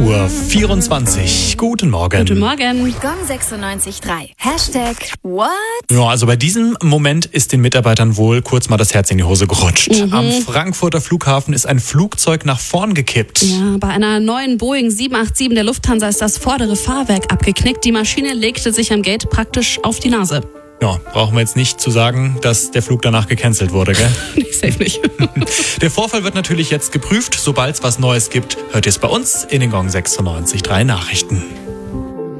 8:24 Uhr. Guten Morgen. Guten Morgen. Gong 96.3. Hashtag what? Ja, also bei diesem Moment ist den Mitarbeitern wohl kurz mal das Herz in die Hose gerutscht. Am Frankfurter Flughafen ist ein Flugzeug nach vorn gekippt. Ja, bei einer neuen Boeing 787 der Lufthansa ist das vordere Fahrwerk abgeknickt. Die Maschine legte sich am Gate praktisch auf die Nase. Ja, brauchen wir jetzt nicht zu sagen, dass der Flug danach gecancelt wurde, gell? Nee, safe nicht. Der Vorfall wird natürlich jetzt geprüft. Sobald es was Neues gibt, hört ihr es bei uns in den Gong 96.3 Nachrichten.